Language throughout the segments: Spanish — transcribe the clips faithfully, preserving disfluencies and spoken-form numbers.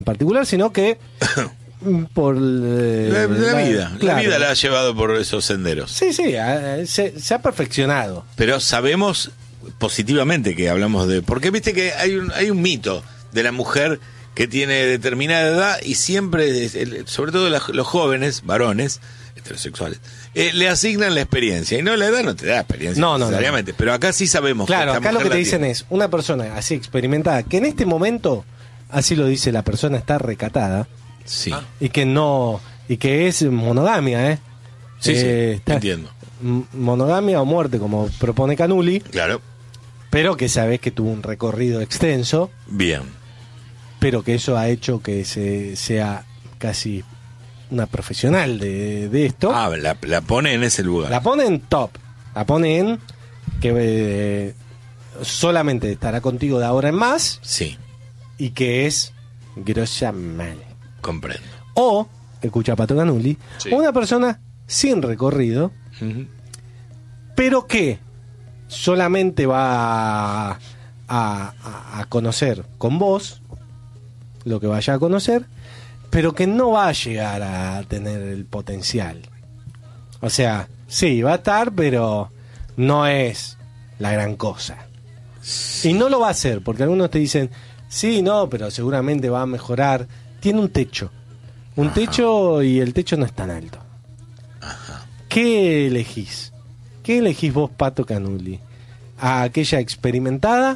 particular, sino que por eh, la, la, la vida, claro. la vida la ha llevado por esos senderos. Sí, sí, a, se, se ha perfeccionado. Pero sabemos positivamente que hablamos de, porque viste que hay un hay un mito de la mujer que tiene determinada edad y siempre, sobre todo los jóvenes varones heterosexuales, eh, le asignan la experiencia y no, la edad no te da experiencia no, no, necesariamente, no. pero acá sí sabemos. Claro, que acá lo que te dicen tiene. es una persona así experimentada que en este momento, así lo dice la persona, está recatada. Sí. Ah. Y que no, y que es monogamia, ¿eh? Sí, eh, sí, está, entiendo. Monogamia o muerte, como propone Canuli. Claro. Pero que sabes que tuvo un recorrido extenso. Bien. Pero que eso ha hecho que se sea casi una profesional de, de esto. Ah, la, la pone en ese lugar. La pone en top. La pone en que eh, solamente estará contigo de ahora en más. Sí. Y que es grosa mal. Comprendo. O, escucha Pato Canuli, sí. Una persona sin recorrido, uh-huh. pero que solamente va a, a, a conocer con vos lo que vaya a conocer, pero que no va a llegar a tener el potencial. O sea, sí, va a estar, pero no es la gran cosa. Sí. Y no lo va a hacer, porque algunos te dicen, sí, no, pero seguramente va a mejorar. Tiene un techo. Un Ajá. techo y el techo no es tan alto. Ajá. ¿Qué elegís? ¿Qué elegís vos, Pato Canuli? ¿A aquella experimentada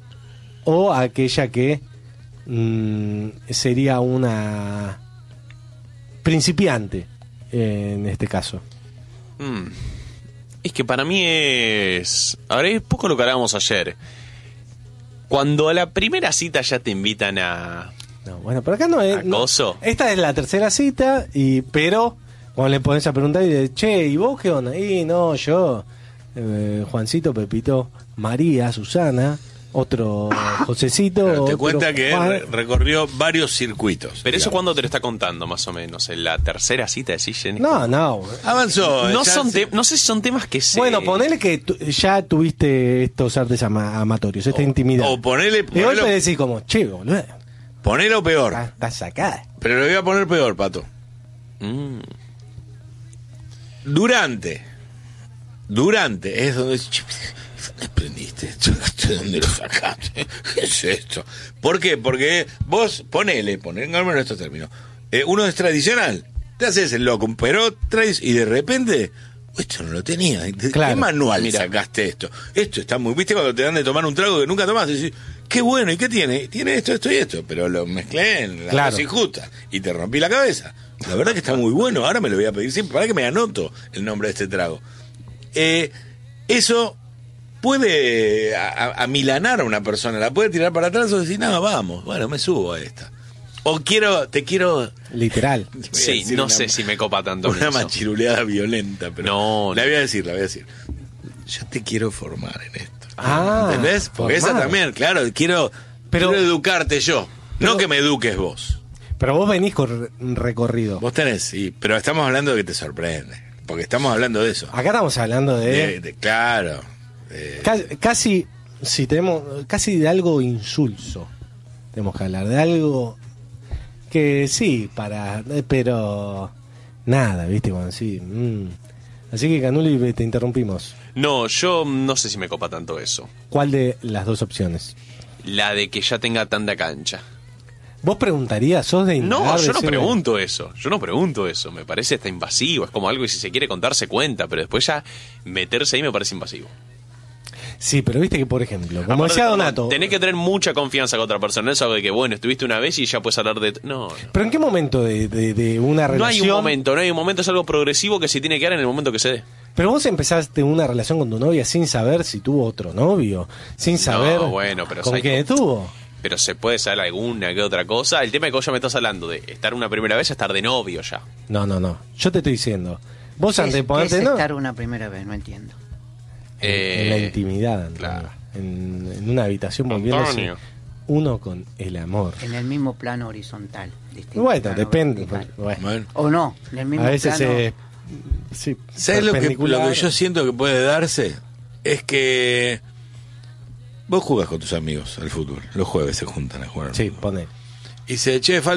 o a aquella que mmm, sería una principiante eh, en este caso? Mm. Es que para mí es... Ahora es poco lo que hablábamos ayer. Cuando a la primera cita ya te invitan a... No, bueno, pero acá no es... No, esta es la tercera cita, y pero cuando le pones a preguntar y le che, ¿y vos qué onda? Y no, yo, eh, Juancito, Pepito, María, Susana, otro Josecito. Claro, te otro cuenta que Juan. recorrió varios circuitos. Pero digamos. Eso cuando te lo está contando, más o menos. En la tercera cita de Jenny. No, no. Avanzó. No, son te- no sé si son temas que se... Bueno, ponele que tu- ya tuviste estos artes ama- amatorios, esta o, intimidad. O ponele... Y ponelo, golpe decís como, che, boludo. Ponelo peor. Está, está sacada. Pero lo voy a poner peor, Pato. Mm. Durante. Durante. Es donde... ¿Dónde aprendiste esto? ¿De dónde lo sacaste? ¿Qué es esto? ¿Por qué? Porque vos, ponele, pongámoslo en estos términos. Eh, uno es tradicional. Te haces el loco, pero traes... Y de repente... Esto no lo tenía. ¿De claro. qué manual Mira. sacaste esto? Esto está muy... ¿Viste cuando te dan de tomar un trago que nunca tomás? Y decís, qué bueno, ¿y qué tiene? Tiene esto, esto y esto. Pero lo mezclé en las claro. cosas injustas. Y te rompí la cabeza. La verdad que está muy bueno. Ahora me lo voy a pedir siempre. Para que me anoto el nombre de este trago. Eh, eso puede amilanar a, a una persona. La puede tirar para atrás o decir, no, vamos. Bueno, me subo a esta. O quiero, te quiero... Literal. Sí, no una, sé si me copa tanto. Una eso. machiruleada violenta, pero... No, la no. voy a decir, la voy a decir. Yo te quiero formar en esto. Ah, ¿entendés? Porque formar. esa también, claro, quiero, pero, quiero educarte yo. pero, no que me eduques vos. Pero vos venís con recorrido. Vos tenés, sí. Pero estamos hablando de que te sorprende. Porque estamos hablando de eso. Acá estamos hablando de... de, de claro. De, casi, casi, si tenemos... Casi de algo insulso. Tenemos que hablar de algo... Que sí, para... Pero... Nada, ¿viste? Bueno, sí. Mm. Así que, Canuli, te interrumpimos. No, yo no sé si me copa tanto eso. ¿Cuál de las dos opciones? La de que ya tenga tanta cancha. ¿Vos preguntarías? ¿Sos de indagar? No, yo no decirme? pregunto eso. Yo no pregunto eso. Me parece hasta invasivo. Es como algo que si se quiere contar se cuenta, pero después ya meterse ahí me parece invasivo. Sí, pero viste que, por ejemplo, como Aparte, decía Donato... Tenés que tener mucha confianza con otra persona. No es algo de que, bueno, estuviste una vez y ya puedes hablar de... No, no. ¿Pero en qué momento de, de, de una relación...? No hay un momento, no hay un momento. Es algo progresivo que se tiene que dar en el momento que se dé. Pero vos empezaste una relación con tu novia sin saber si tuvo otro novio, sin saber no, bueno, pero con qué tuvo. Pero se puede saber alguna que otra cosa. El tema es que vos ya me estás hablando de estar una primera vez a estar de novio ya. No, no, no. Yo te estoy diciendo. Vos ¿Qué antes de es, ponerte... ¿qué es ¿no? estar una primera vez? No entiendo. En, Eh, en la intimidad, Antonio. claro. En, en una habitación volviéndose Antonio. uno con el amor. En el mismo plano horizontal. distinto Bueno, plano depende. vertical. Bueno. bueno. O no, en el mismo A veces plano. eh, sí, ¿Sabes lo que, lo perpendicular. que yo siento que puede darse? Es que vos jugás con tus amigos al fútbol. Los jueves se juntan a jugar. al Sí, fútbol. pone. Y dice, che, falta